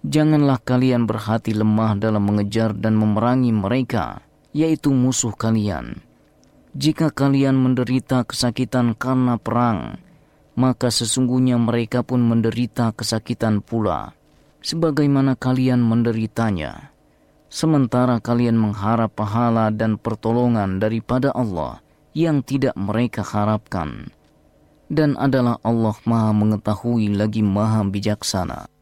Janganlah kalian berhati lemah dalam mengejar dan memerangi mereka, yaitu musuh kalian. Jika kalian menderita kesakitan karena perang, maka sesungguhnya mereka pun menderita kesakitan pula, sebagaimana kalian menderitanya. Sementara kalian mengharap pahala dan pertolongan daripada Allah yang tidak mereka harapkan. Dan adalah Allah Maha Mengetahui lagi Maha Bijaksana.